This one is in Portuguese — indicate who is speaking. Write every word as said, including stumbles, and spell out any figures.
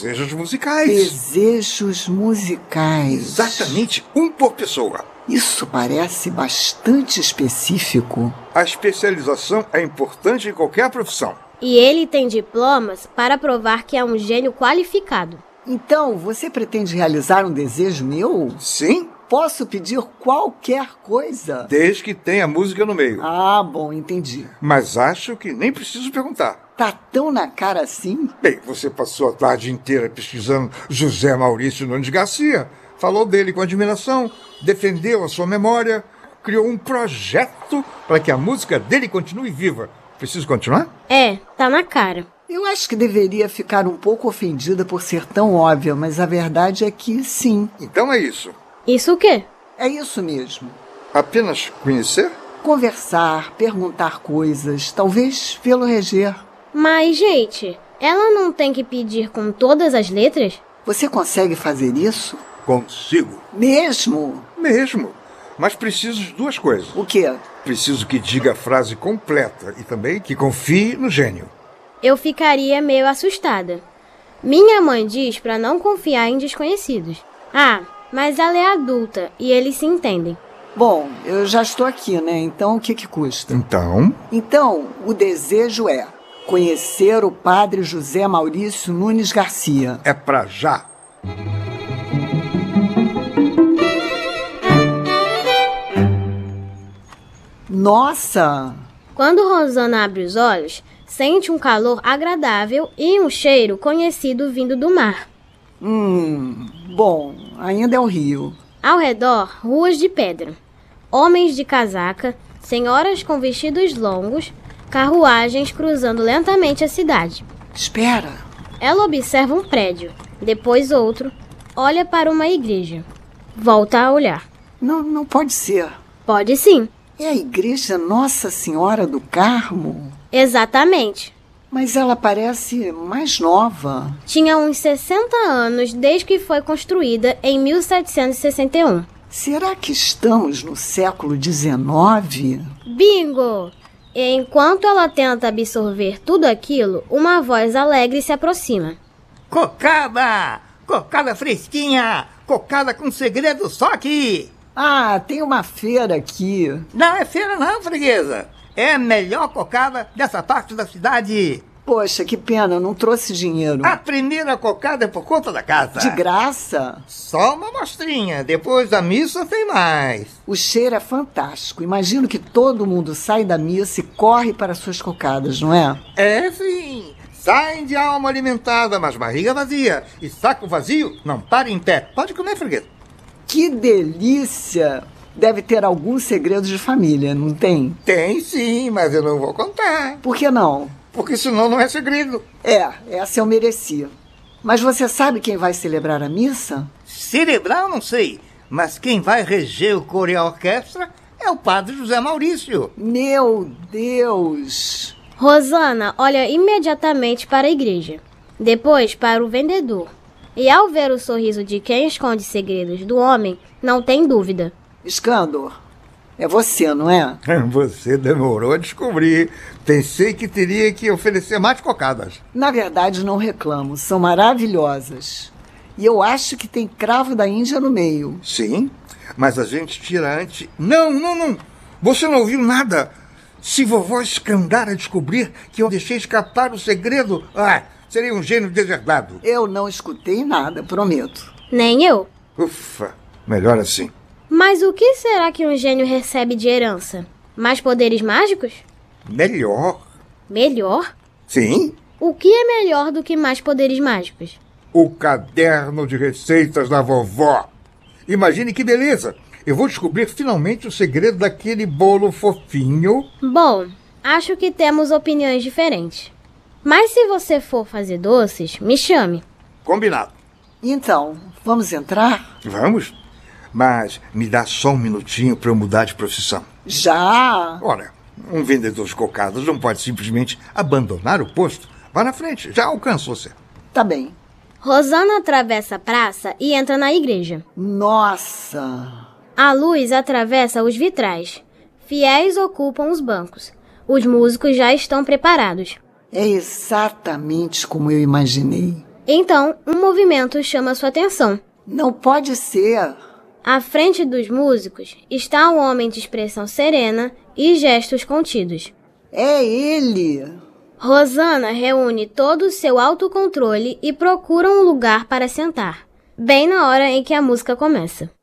Speaker 1: Desejos musicais.
Speaker 2: Desejos musicais.
Speaker 1: Exatamente, um por pessoa.
Speaker 2: Isso parece bastante específico.
Speaker 1: A especialização é importante em qualquer profissão.
Speaker 3: E ele tem diplomas para provar que é um gênio qualificado.
Speaker 2: Então, você pretende realizar um desejo meu?
Speaker 1: Sim.
Speaker 2: Posso pedir qualquer coisa?
Speaker 1: Desde que tenha música no meio.
Speaker 2: Ah, bom, entendi.
Speaker 1: Mas acho que nem preciso perguntar.
Speaker 2: Tá tão na cara assim?
Speaker 1: Bem, você passou a tarde inteira pesquisando José Maurício Nunes Garcia. Falou dele com admiração, defendeu a sua memória, criou um projeto para que a música dele continue viva. Preciso continuar?
Speaker 3: É, tá na cara.
Speaker 2: Eu acho que deveria ficar um pouco ofendida por ser tão óbvia, mas a verdade é que sim.
Speaker 1: Então é isso.
Speaker 3: Isso o quê?
Speaker 2: É isso mesmo.
Speaker 1: Apenas conhecer?
Speaker 2: Conversar, perguntar coisas, talvez vê-lo reger.
Speaker 3: Mas, gente, ela não tem que pedir com todas as letras?
Speaker 2: Você consegue fazer isso?
Speaker 1: Consigo.
Speaker 2: Mesmo?
Speaker 1: Mesmo. Mas preciso de duas coisas.
Speaker 2: O quê?
Speaker 1: Preciso que diga a frase completa e também que confie no gênio.
Speaker 3: Eu ficaria meio assustada. Minha mãe diz pra não confiar em desconhecidos. Ah, mas ela é adulta e eles se entendem.
Speaker 2: Bom, eu já estou aqui, né? Então o que que custa?
Speaker 1: Então?
Speaker 2: Então, o desejo é conhecer o padre José Maurício Nunes Garcia.
Speaker 1: É pra já.
Speaker 2: Nossa!
Speaker 3: Quando Rosana abre os olhos, sente um calor agradável e um cheiro conhecido vindo do mar.
Speaker 2: Hum, bom, ainda é o rio.
Speaker 3: Ao redor, ruas de pedra. Homens de casaca, senhoras com vestidos longos, carruagens cruzando lentamente a cidade.
Speaker 2: Espera!
Speaker 3: Ela observa um prédio, depois outro, olha para uma igreja. Volta a olhar.
Speaker 2: Não, não pode ser.
Speaker 3: Pode sim.
Speaker 2: É a igreja Nossa Senhora do Carmo?
Speaker 3: Exatamente.
Speaker 2: Mas ela parece mais nova.
Speaker 3: Tinha uns sessenta anos desde que foi construída em mil setecentos e sessenta e um.
Speaker 2: Será que estamos no século dezenove?
Speaker 3: Bingo! E enquanto ela tenta absorver tudo aquilo, uma voz alegre se aproxima.
Speaker 4: Cocada! Cocada fresquinha! Cocada com segredo só aqui!
Speaker 2: Ah, tem uma feira aqui.
Speaker 4: Não é feira não, freguesa. É a melhor cocada dessa parte da cidade.
Speaker 2: Poxa, que pena, eu não trouxe dinheiro.
Speaker 4: A primeira cocada é por conta da casa.
Speaker 2: De graça?
Speaker 4: Só uma amostrinha, depois da missa tem mais.
Speaker 2: O cheiro é fantástico. Imagino que todo mundo sai da missa e corre para suas cocadas, não é?
Speaker 4: É sim. Saem de alma alimentada, mas barriga vazia. E saco vazio não para em pé. Pode comer, freguesa.
Speaker 2: Que delícia! Deve ter algum segredo de família, não tem?
Speaker 4: Tem sim, mas eu não vou contar.
Speaker 2: Por que não?
Speaker 4: Porque senão não é segredo.
Speaker 2: É, essa eu merecia. Mas você sabe quem vai celebrar a missa?
Speaker 4: Celebrar eu não sei, mas quem vai reger o coro e a orquestra é o padre José Maurício.
Speaker 2: Meu Deus!
Speaker 3: Rosana olha imediatamente para a igreja, depois para o vendedor. E ao ver o sorriso de quem esconde segredos do homem, não tem dúvida.
Speaker 2: Escândalo, é você, não é?
Speaker 1: Você demorou a descobrir. Pensei que teria que oferecer mais cocadas.
Speaker 2: Na verdade, não reclamo. São maravilhosas. E eu acho que tem cravo da Índia no meio.
Speaker 1: Sim, mas a gente tira antes... Não, não, não. Você não ouviu nada. Se vovó escandar a descobrir que eu deixei escapar o segredo... Ah, seria um gênio deserdado.
Speaker 2: Eu não escutei nada, prometo.
Speaker 3: Nem eu.
Speaker 1: Ufa, melhor assim.
Speaker 3: Mas o que será que um gênio recebe de herança? Mais poderes mágicos?
Speaker 1: Melhor.
Speaker 3: Melhor?
Speaker 1: Sim.
Speaker 3: O que é melhor do que mais poderes mágicos?
Speaker 1: O caderno de receitas da vovó. Imagine que beleza. Eu vou descobrir finalmente o segredo daquele bolo fofinho.
Speaker 3: Bom, acho que temos opiniões diferentes. Mas se você for fazer doces, me chame.
Speaker 1: Combinado.
Speaker 2: Então, vamos entrar?
Speaker 1: Vamos? Mas me dá só um minutinho para eu mudar de profissão.
Speaker 2: Já?
Speaker 1: Ora, um vendedor de cocadas não pode simplesmente abandonar o posto. Vá na frente, já alcanço você.
Speaker 2: Tá bem.
Speaker 3: Rosana atravessa a praça e entra na igreja.
Speaker 2: Nossa!
Speaker 3: A luz atravessa os vitrais. Fiéis ocupam os bancos. Os músicos já estão preparados.
Speaker 2: É exatamente como eu imaginei.
Speaker 3: Então, um movimento chama sua atenção.
Speaker 2: Não pode ser.
Speaker 3: À frente dos músicos está um homem de expressão serena e gestos contidos.
Speaker 2: É ele!
Speaker 3: Rosana reúne todo o seu autocontrole e procura um lugar para sentar, bem na hora em que a música começa.